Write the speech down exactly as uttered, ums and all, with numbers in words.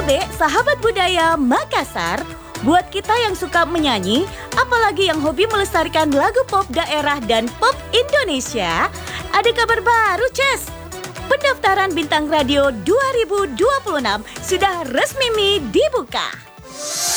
Abe, sahabat budaya Makassar, buat kita yang suka menyanyi, apalagi yang hobi melestarikan lagu pop daerah dan pop Indonesia, ada kabar baru, Ces. Pendaftaran Bintang Radio dua ribu dua puluh enam sudah resmi dibuka.